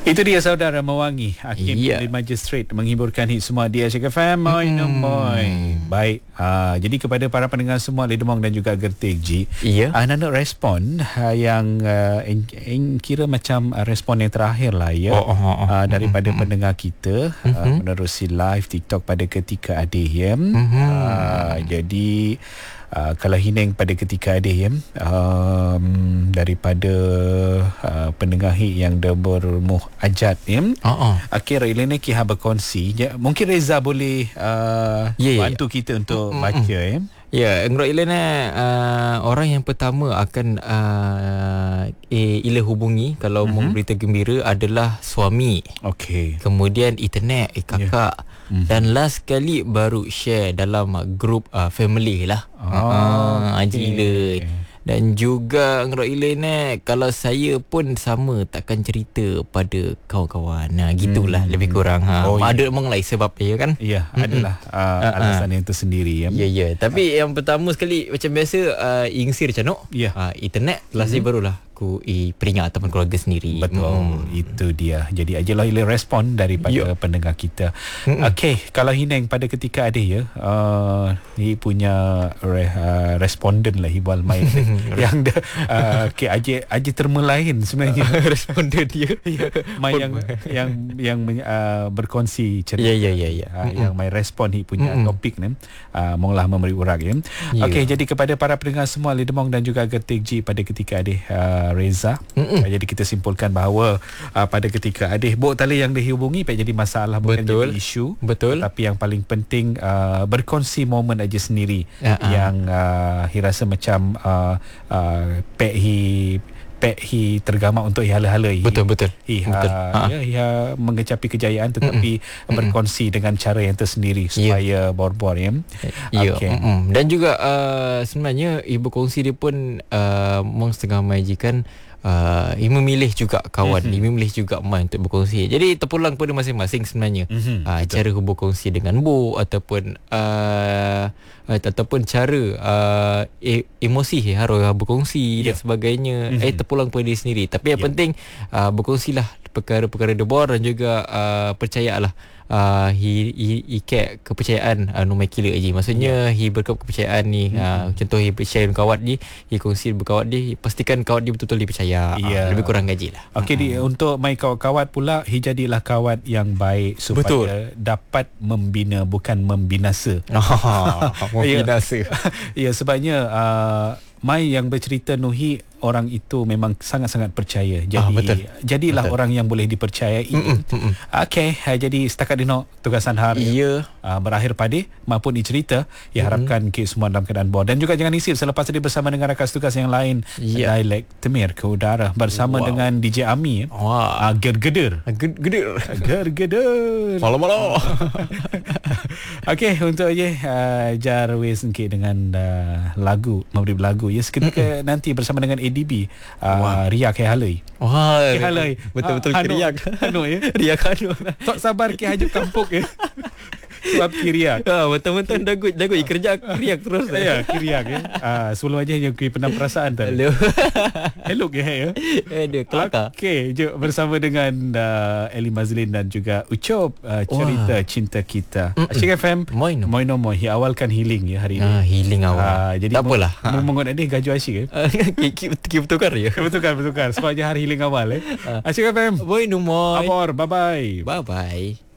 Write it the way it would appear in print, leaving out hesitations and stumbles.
Itu dia saudara Mewangi Hakim Pemimpin Magistrate menghiburkan hit semua di Asyik FM. Moi no moi. Baik, jadi kepada para pendengar semua Ledemong dan juga Gertik Ji, nak respon yang kira macam respon yang terakhir lah ya, daripada pendengar kita menerusi live TikTok pada ketika Adih ya. Jadi kalau hining pada ketika Adih ya, daripada pendengar hit yang bermuh ajat ya. Akhir ini kita berkongsi. Mungkin Reza boleh bantu kita untuk baca ya. Ya, Ngurut Ilan orang yang pertama akan Ila hubungi kalau mau berita gembira adalah suami. Okey. Kemudian internet kakak. Dan last kali baru share dalam grup family lah. Haji Ila. Dan juga Ngurut Ilan kalau saya pun sama takkan cerita pada kawan-kawan. Gitulah lebih kurang. Ada memang lain sebab dia kan. Ya, adalah alasan yang tersendiri ya. Ya. Tapi yang pertama sekali macam biasa ingsir canok. Internet last barulah aku peringat ataupun keluarga sendiri. Betul. Itu dia. Jadi ajalah Ila respon daripada pendengar kita. Okey, kalau Hineng pada ketika ada ya, dia punya responden lah Iwal main yang okey aja terma lain sebenarnya responden dia. Mai yang berkongsi cerita. Yang mai respon dia punya topik ni monglah memberi urak ya. Okey, jadi kepada para pendengar semua Ledemong dan juga Gertik Ji pada ketika ada Reza. Jadi kita simpulkan bahawa pada ketika Adih bok tali yang dihubungi jadi masalah, bukan jadi isu. Tapi yang paling penting berkongsi momen aja sendiri yang rasa macam Hi tergamak untuk hala-hala. Betul. Ia mengecapi kejayaan tetapi berkongsi dengan cara yang tersendiri supaya bor-bor ya. Dan juga sebenarnya ibu kongsi dia pun setengah majikan memilih juga kawan, memilih juga mai untuk berkongsi. Jadi terpulang pada masing-masing sebenarnya. Cara berkongsi dengan ataupun cara emosi harus berkongsi dan sebagainya. Terpulang pada diri sendiri. Tapi yang penting berkongsilah perkara-perkara debor dan juga percayalah. He kepercayaan nomor kila je. Maksudnya he berkepercayaan ni. Contoh he percaya dengan kawat ni, he kongsi berkawat dia, pastikan kawat dia betul-betul dipercaya. Lebih kurang gaji lah. Okey, untuk mai kawat pula, he jadilah kawat yang baik supaya dapat membina bukan membinasa. Membinasa. Ya, sebabnya mai yang bercerita Nuhi orang itu memang sangat-sangat percaya. Jadi jadilah orang yang boleh dipercayai. Okey, jadi setakat dino tugasan hari berakhir pada maupun dicerita. Harapkan kita semua dalam keadaan bor. Dan juga jangan isip selepas tadi bersama dengan rakan tugas yang lain Dialek Temir ke Udara bersama dengan DJ Ami. Gergeder. Malam-malam. Okey, untuk Jarwis sikit dengan lagu, memberi lagu seketika nanti bersama dengan ADB Ria Kehalai. Kehalai betul-betul Riak Riak tak sabar ke hajut kampung ya. Sebab kiriak. Betul-betul dagut kerja kiriak terus. Kiriak ya. Sebelum aja yang pernah perasaan tu. Hello ya. Kelakar. Okey, jom bersama dengan Eli Mazlin dan juga Ucop cerita cinta kita. Asyik FM. Moi no moi. Awalkan healing ya hari ini. Healing awal. Jadi tak apalah. Mengot ni gaju asyik Kita bertukar ya. Bertukar. Sebab hari healing awal Asyik FM. Moi no moi. Abor, bye-bye. Bye-bye.